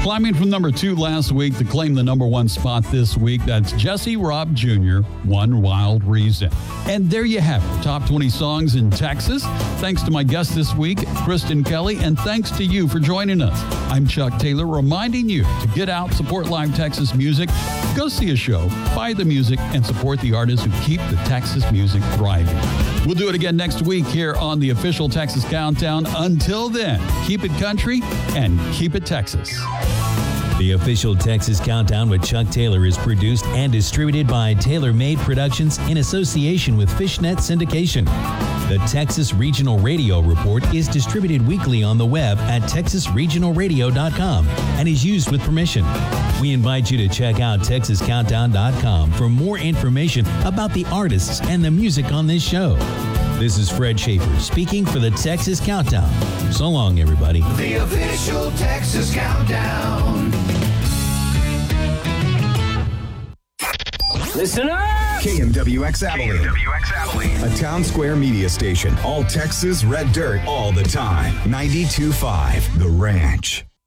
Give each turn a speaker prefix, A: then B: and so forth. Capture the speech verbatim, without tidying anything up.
A: Climbing from number two last week to claim the number one spot this week, that's Jesse Robb Junior, One Wild Reason. And there you have it, top twenty songs in Texas. Thanks to my guest this week, Kristen Kelly, and thanks to you for joining us. I'm Chuck Taylor, reminding you to get out, support live Texas music, go see a show, buy the music, and support the artists who keep the Texas music thriving. We'll do it again next week here on the official Texas Countdown. Until then, keep it country and keep it Texas.
B: The official Texas Countdown with Chuck Taylor is produced and distributed by Taylor Made Productions in association with Fishnet Syndication. The Texas Regional Radio Report is distributed weekly on the web at texas regional radio dot com and is used with permission. We invite you to check out texas countdown dot com for more information about the artists and the music on this show. This is Fred Schaefer speaking for the Texas Countdown. So long, everybody.
C: The official Texas Countdown.
D: Listen up!
E: K M W X Abilene.
C: K M W X Abilene.
E: A Town Square media station. All Texas red dirt all the time. ninety-two point five The Ranch.